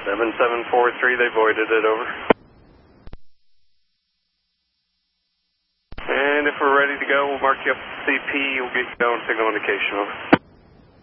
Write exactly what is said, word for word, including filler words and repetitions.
seven seven four three, they voided it, over. And if we're ready to go, we'll mark you up C P, we'll get you down signal indication, over.